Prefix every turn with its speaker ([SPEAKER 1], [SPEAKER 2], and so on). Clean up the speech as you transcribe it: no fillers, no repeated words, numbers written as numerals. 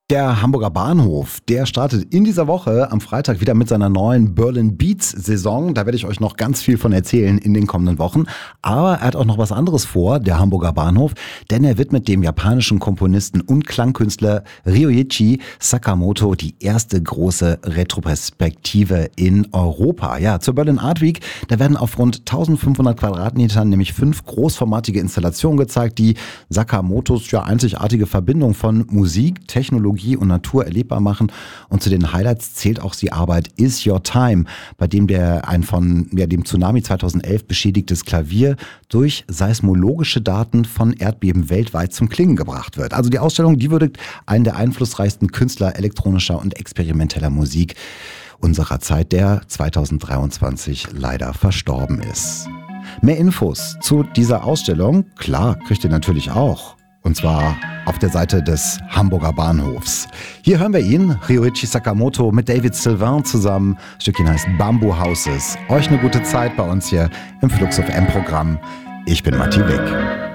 [SPEAKER 1] Der Hamburger Bahnhof, der startet in dieser Woche am Freitag wieder mit seiner neuen Berlin Beats Saison. Da werde ich euch noch ganz viel von erzählen in den kommenden Wochen. Aber er hat auch noch was anderes vor, der Hamburger Bahnhof, denn er widmet dem japanischen Komponisten und Klangkünstler Ryuichi Sakamoto die erste große Retroperspektive in Europa. Ja, zur Berlin Art Week, da werden auf rund 1500 Quadratmetern nämlich 5 großformatige Installationen gezeigt, die Sakamotos einzigartige Verbindung von Musik, Technologie und Natur erlebbar machen. Und zu den Highlights zählt auch die Arbeit Is Your Time, bei dem ein von dem Tsunami 2011 beschädigtes Klavier durch seismologische Daten von Erdbeben weltweit zum Klingen gebracht wird. Also die Ausstellung, die würdigt einen der einflussreichsten Künstler elektronischer und experimenteller Musik unserer Zeit, der 2023 leider verstorben ist. Mehr Infos zu dieser Ausstellung, klar, kriegt ihr natürlich auch. Und zwar auf der Seite des Hamburger Bahnhofs. Hier hören wir ihn, Ryuichi Sakamoto mit David Sylvain zusammen. Das Stückchen heißt Bamboo Houses. Euch eine gute Zeit bei uns hier im Flux of M-Programm. Ich bin Matti Wick.